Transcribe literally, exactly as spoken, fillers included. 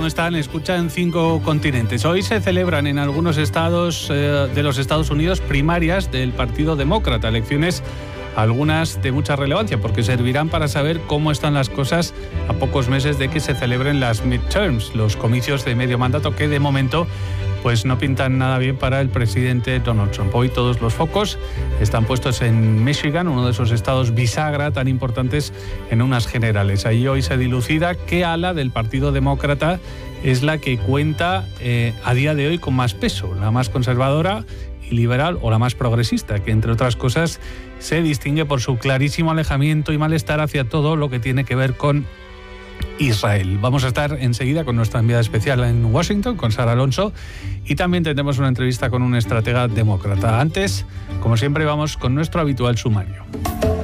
están? Escuchan cinco continentes. Hoy se celebran en algunos estados eh, de los Estados Unidos primarias del Partido Demócrata, elecciones algunas de mucha relevancia porque servirán para saber cómo están las cosas a pocos meses de que se celebren las midterms, los comicios de medio mandato que de momento pues no pintan nada bien para el presidente Donald Trump. Hoy todos los focos están puestos en Michigan, uno de esos estados bisagra tan importantes en unas generales. Ahí hoy se dilucida qué ala del Partido Demócrata es la que cuenta eh, a día de hoy con más peso, la más conservadora y liberal o la más progresista, que entre otras cosas se distingue por su clarísimo alejamiento y malestar hacia todo lo que tiene que ver con Israel. Vamos a estar enseguida con nuestra enviada especial en Washington, con Sara Alonso, y también tendremos una entrevista con un estratega demócrata. Antes, como siempre, vamos con nuestro habitual sumario.